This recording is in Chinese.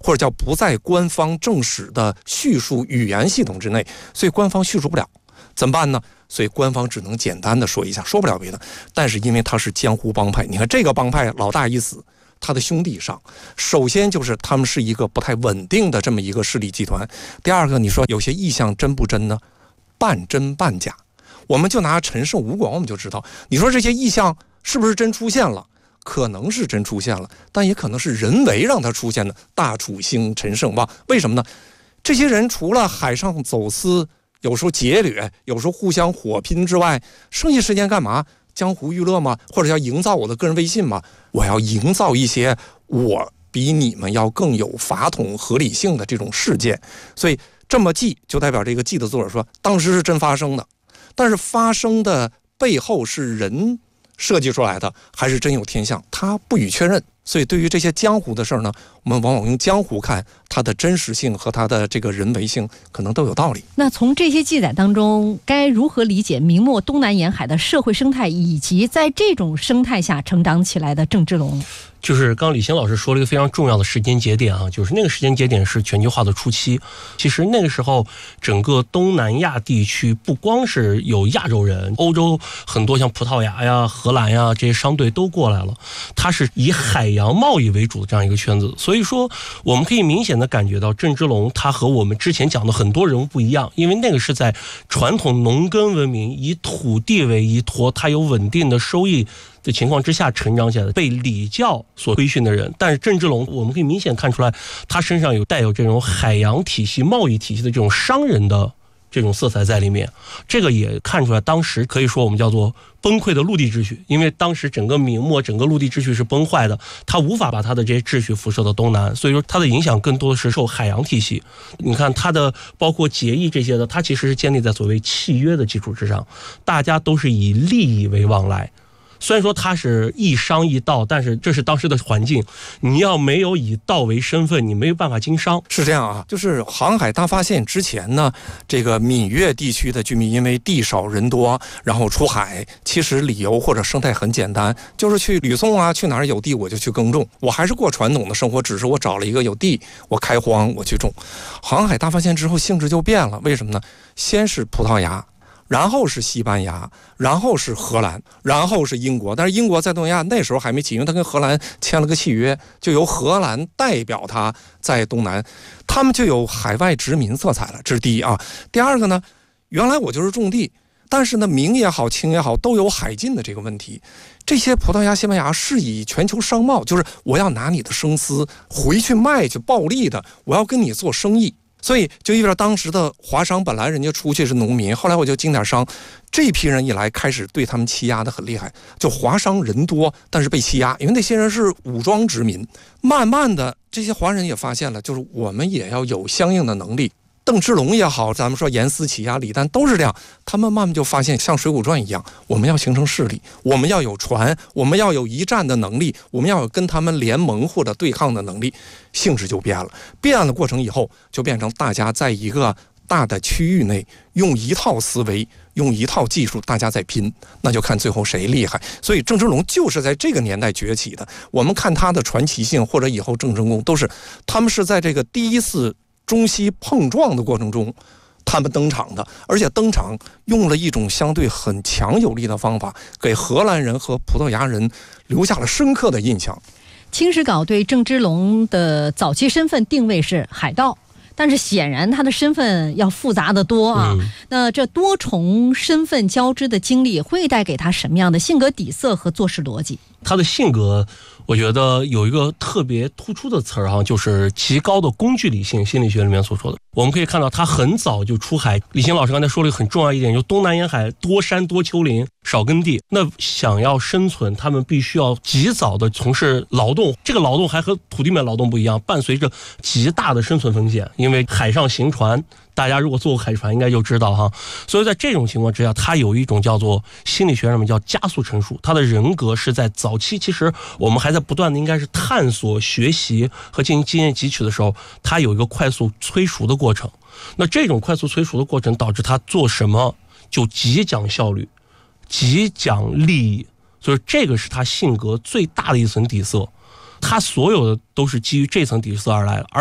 或者叫不在官方正史的叙述语言系统之内，所以官方叙述不了，怎么办呢？所以官方只能简单的说一下，说不了别的。但是因为他是江湖帮派，你看这个帮派老大一死，他的兄弟上，首先就是他们是一个不太稳定的这么一个势力集团。第二个，你说有些意象真不真呢？半真半假。我们就拿陈胜吴广我们就知道，你说这些意象是不是真出现了？可能是真出现了，但也可能是人为让它出现的。大楚兴，陈胜旺，为什么呢？这些人除了海上走私，有时候劫掠，有时候互相火拼之外，剩下时间干嘛？江湖娱乐吗？或者要营造我的个人威信吗？我要营造一些我比你们要更有法统合理性的这种事件。所以这么记就代表这个记的作者说当时是真发生的，但是发生的背后是人设计出来的还是真有天象，他不予确认。所以对于这些江湖的事儿呢，我们往往用江湖看，它的真实性和它的这个人为性可能都有道理。 那从这些记载当中，该如何理解明末东南沿海的社会生态，以及在这种生态下成长起来的郑芝龙？ 就是刚李欣老师说了一个非常重要的时间节点啊，就是那个时间节点是全球化的初期。其实那个时候整个东南亚地区不光是有亚洲人，欧洲很多像葡萄牙呀、荷兰呀这些商队都过来了，它是以海洋贸易为主的这样一个圈子。所以说我们可以明显的感觉到郑芝龙他和我们之前讲的很多人物不一样，因为那个是在传统农耕文明以土地为依托，它有稳定的收益的情况之下成长起来的，被礼教所规训的人。但是郑芝龙我们可以明显看出来，他身上带有这种海洋体系、贸易体系的这种商人的这种色彩在里面。这个也看出来当时可以说我们叫做崩溃的陆地秩序，因为当时整个明末整个陆地秩序是崩坏的，他无法把他的这些秩序辐射到东南，所以说他的影响更多的是受海洋体系。你看他的包括结义这些的，他其实是建立在所谓契约的基础之上，大家都是以利益为往来。虽然说它是一商一道，但是这是当时的环境，你要没有以道为身份，你没有办法经商。 是这样啊，就是航海大发现之前呢，这个闽粤地区的居民因为地少人多，然后出海，其实理由或者生态很简单，就是去吕宋啊，去哪儿有地我就去耕种，我还是过传统的生活，只是我找了一个有地，我开荒我去种。航海大发现之后性质就变了，为什么呢？先是葡萄牙，然后是西班牙，然后是荷兰，然后是英国。但是英国在东南亚那时候还没起，因为他跟荷兰签了个契约，就由荷兰代表他在东南，他们就有海外殖民色彩了，这是第一啊。第二个呢，原来我就是种地，但是呢明也好清也好都有海禁的这个问题。这些葡萄牙西班牙是以全球商贸，就是我要拿你的生丝回去卖去暴利的，我要跟你做生意。所以就意味着当时的华商本来人家出去是农民，后来我就经点商，这批人一来开始对他们欺压的很厉害。就华商人多，但是被欺压，因为那些人是武装殖民。慢慢的这些华人也发现了，就是我们也要有相应的能力。邓芝龙也好，咱们说严思齐啊、李旦都是这样，他们慢慢就发现像《水浒传》一样，我们要形成势力，我们要有船，我们要有一战的能力，我们要有跟他们联盟或者对抗的能力，性质就变了。变了过程以后，就变成大家在一个大的区域内用一套思维，用一套技术，大家在拼，那就看最后谁厉害。所以郑芝龙就是在这个年代崛起的。我们看他的传奇性，或者以后郑成功，都是他们是在这个第一次中西碰撞的过程中他们登场的，而且登场用了一种相对很强有力的方法，给荷兰人和葡萄牙人留下了深刻的印象。 清史稿对郑芝龙的早期身份定位是海盗，但是显然他的身份要复杂得多啊。那这多重身份交织的经历会带给他什么样的性格底色和做事逻辑？ 他的性格我觉得有一个特别突出的词儿就是极高的工具理性，心理学里面所说的。我们可以看到他很早就出海，李欣老师刚才说了一个很重要一点，就是东南沿海多山多丘陵少耕地，那想要生存他们必须要及早的从事劳动，这个劳动还和土地面劳动不一样，伴随着极大的生存风险，因为海上行船，大家如果坐过海船应该就知道所以在这种情况之下，他有一种叫做心理学上面叫加速成熟，他的人格是在早期，其实我们还在不断的应该是探索学习和进行经验汲取的时候，他有一个快速催熟的过程。那这种快速催熟的过程导致他做什么就极讲效率，极讲利益，所以这个是他性格最大的一层底色，他所有的都是基于这层底色而来的。